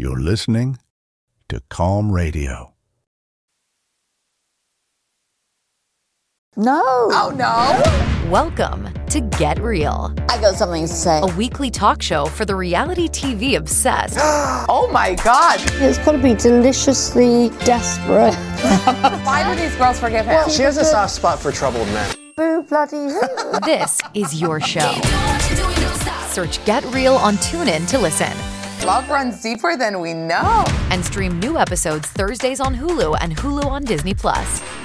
You're listening to Calm Radio. No. Oh, no. Welcome to Get Real, I got something to say. a weekly talk show for the reality TV obsessed. Oh, my God. It's got to be deliciously desperate. Why do these girls forgive him? She has a soft spot for troubled men. Boo bloody who? This is your show. Search Get Real on TuneIn to listen. Love runs deeper than we know. And stream new episodes Thursdays on Hulu and Hulu on Disney+.